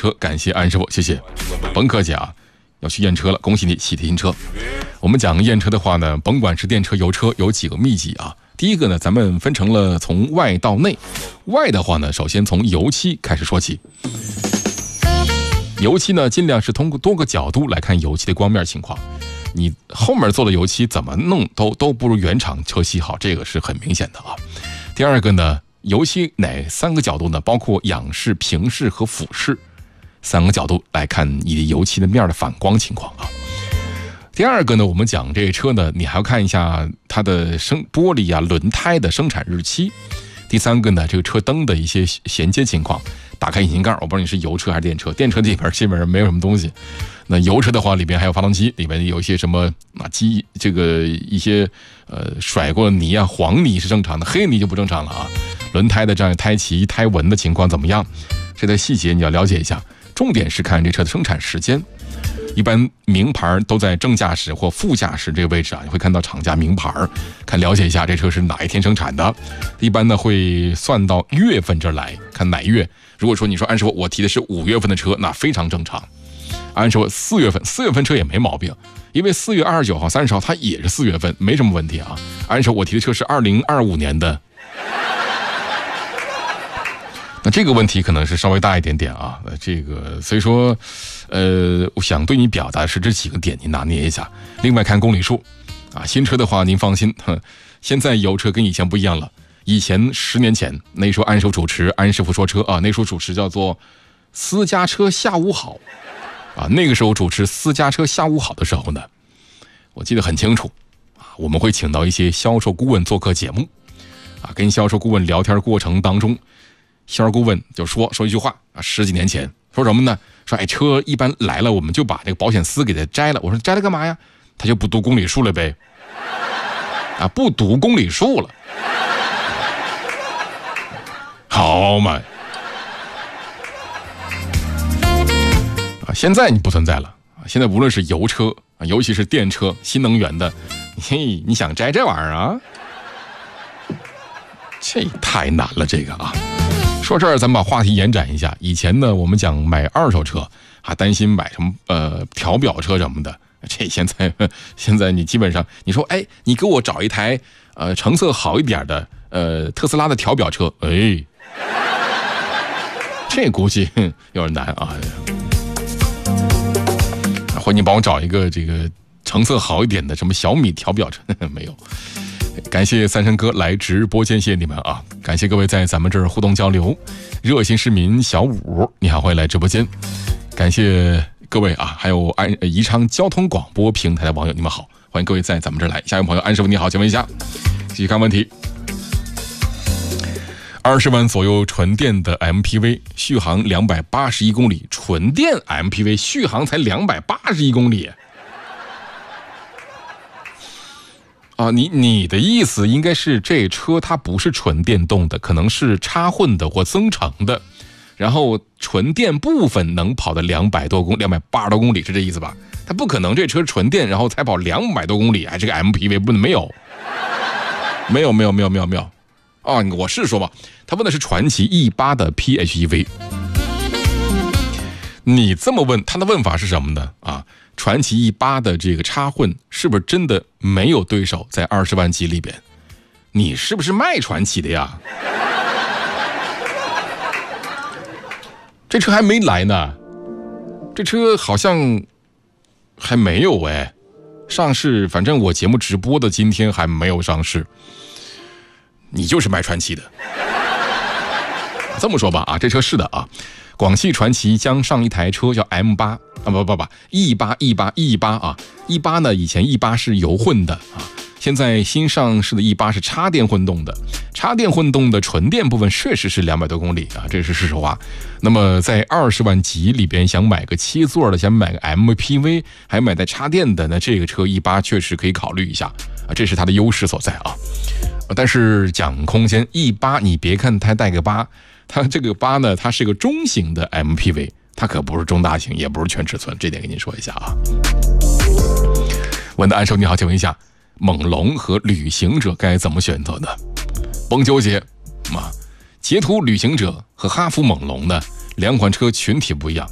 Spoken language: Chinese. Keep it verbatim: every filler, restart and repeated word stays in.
车，感谢安师傅，谢谢。甭客气啊，要去验车了，恭喜你喜提新车。我们讲验车的话呢，甭管是电车、油车，有几个秘籍啊。第一个呢，咱们分成了从外到内。外的话呢，首先从油漆开始说起。油漆呢，尽量是通过多个角度来看油漆的光面情况。你后面做的油漆怎么弄都都不如原厂车漆好，这个是很明显的啊。第二个呢，油漆哪三个角度呢？包括仰视、平视和俯视三个角度来看你的油漆的面的反光情况啊。第二个呢，我们讲这个车呢，你还要看一下它的生玻璃啊、轮胎的生产日期。第三个呢，这个车灯的一些衔接情况。打开引擎盖，我不知道你是油车还是电车，电车里边基本上没有什么东西。那油车的话，里边还有发动机，里边有一些什么啊机这个一些呃甩过泥啊，黄泥是正常的，黑泥就不正常了啊。轮胎的这样胎旗、胎纹的情况怎么样？这些细节你要了解一下。重点是看这车的生产时间。一般名牌都在正驾驶或副驾驶这个位置啊，你会看到厂家名牌，看了解一下这车是哪一天生产的。一般呢会算到月份这儿来看哪月。如果说你说安师傅我提的是五月份的车，那非常正常。安师傅四月份，四月份车也没毛病，因为四月二十九号、三十号它也是四月份，没什么问题啊。安师傅我提的车是二零二五年的。那这个问题可能是稍微大一点点啊，这个所以说，呃，我想对你表达的是这几个点，你拿捏一下。另外看公里数，啊，新车的话您放心，哼，现在油车跟以前不一样了。以前十年前那时候安师傅主持，安师傅说车啊，那时候主持叫做私家车下午好，啊，那个时候主持私家车下午好的时候呢，我记得很清楚，啊，我们会请到一些销售顾问做客节目，啊，跟销售顾问聊天过程当中。销售顾问就说说一句话啊，十几年前说什么呢？说哎，车一般来了，我们就把这个保险丝给它摘了。我说摘了干嘛呀？他就不读公里数了呗，啊，不读公里数了，好嘛，啊，现在你不存在了啊！现在无论是油车啊，尤其是电车、新能源的，嘿，你想摘这玩意儿啊？这太难了，这个啊。说这儿，咱们把话题延展一下。以前呢，我们讲买二手车，还担心买什么呃调表车什么的。这现在现在你基本上，你说哎，你给我找一台呃成色好一点的呃特斯拉的调表车，哎，这估计有点难啊。或者你帮我找一个这个成色好一点的什么小米调表车，没有。感谢三山哥来直播间，谢谢你们啊！感谢各位在咱们这儿互动交流。热心市民小五，你好，欢迎来直播间。感谢各位啊，还有安宜昌交通广播平台的网友，你们好，欢迎各位在咱们这儿来。下一位朋友安师傅你好，请问一下，继续看问题。二十万左右纯电的 M P V 续航两百八十一公里，纯电 M P V 续航才两百八十一公里。啊，你你的意思应该是这车它不是纯电动的，可能是插混的或增程的，然后纯电部分能跑的两百多公两百八十多公里，是这意思吧？它不可能这车纯电然后才跑两百多公里，哎，这个 M P V 不能没有，没有没有没有没有没有，啊，我是说吧，他问的是传祺 E 八 的 P H E V， 你这么问，他的问法是什么呢？啊？传祺 E 八 的这个插混是不是真的没有对手在二十万级里边？你是不是卖传祺的呀？这车还没来呢，这车好像还没有哎，上市，反正我节目直播的今天还没有上市。你就是卖传祺的。这么说吧啊，这车是的啊，广汽传祺将上一台车叫 M 八 啊，不不不 E 八 E 八 E 八 啊 E 八 呢，以前 E 八 是油混的啊，现在新上市的 E 八 是插电混动的，插电混动的纯电部分确实是两百多公里啊，这是事实话。那么在二十万级里边想买个七座的，想买个 M P V 还买带插电的，那这个车 E 八 确实可以考虑一下啊，这是它的优势所在啊。但是讲空间 E 八 你别看它带个八，它这个八呢，它是个中型的 M P V， 它可不是中大型，也不是全尺寸，这点跟您说一下啊。问的安手你好，请问一下，猛龙和旅行者该怎么选择呢？甭纠结啊，捷途旅行者和哈弗猛龙呢，两款车群体不一样。